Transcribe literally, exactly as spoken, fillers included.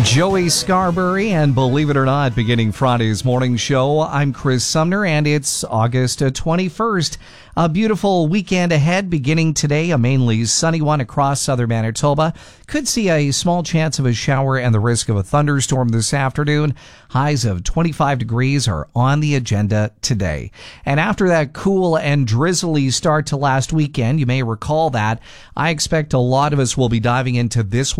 Joey Scarberry, and believe it or not, beginning Friday's morning show, I'm Chris Sumner, and it's August twenty-first. A beautiful weekend ahead, beginning today, a mainly sunny one across southern Manitoba. Could see a small chance of a shower and the risk of a thunderstorm this afternoon. Highs of twenty-five degrees are on the agenda today. And after that cool and drizzly start to last weekend, you may recall that, I expect a lot of us will be diving into this